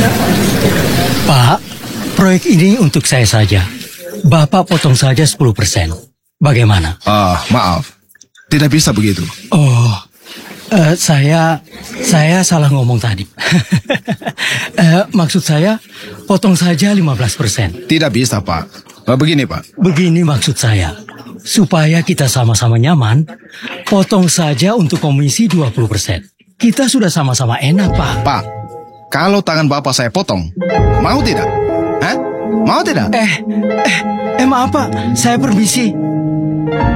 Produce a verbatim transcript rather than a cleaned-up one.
Pak, proyek ini untuk saya saja. Bapak potong saja sepuluh persen. Bagaimana? Ah, maaf. Tidak bisa begitu. Oh, uh, saya saya salah ngomong tadi. uh, maksud saya, potong saja lima belas persen. Tidak bisa, Pak. Ah, begini, Pak. Begini maksud saya. Supaya kita sama-sama nyaman, potong saja untuk komisi dua puluh persen. Kita sudah sama-sama enak, Pak. Pak, kalau tangan Bapak saya potong, mau tidak? Hah? Mau tidak? Eh, eh, eh maaf Pak, saya permisi.